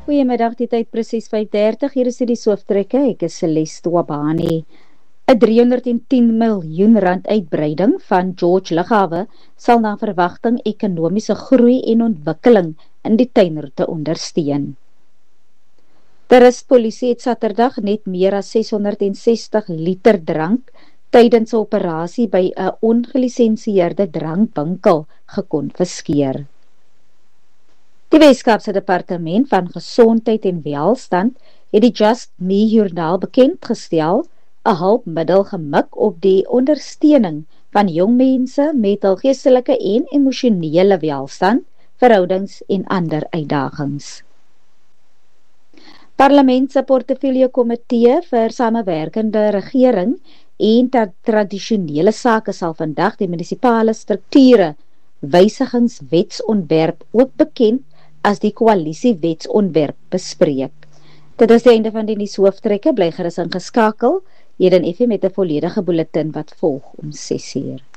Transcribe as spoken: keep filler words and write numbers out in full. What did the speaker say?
Goeiemiddag, die tyd presies vyf dertig, hier is die hooftrekke, ek is Celeste Wabani. 'n driehonderdtien miljoen rand uitbreiding van George Lughawe sal na verwagting ekonomiese groei en ontwikkeling in die tuinroete ondersteun. Die Rustpolisie het Saterdag net meer as seshonderdsestig liter drank tydens 'n operasie by 'n ongelisensieerde drankwinkel gekonfiskeer. Die Weskaapse Departement van Gesondheid en Welstand het die Just Me joernaal bekendgestel 'n hulpmiddel gemik op die ondersteuning van jong mense met hul geestelike en emosionele welstand, verhoudings en ander uitdagings. Parlement se portefeulje komitee vir samewerkende regering en ter tradisionele sake sal vandag die munisipale strukture wysigingswetsontwerp ook bekend as die koalisiewetsontwerp bespreek. Dit is die einde van die nuushooftrekke, bly gerus ingeskakel. Hier dan effe met 'n volledige bulletin wat volg om ses uur.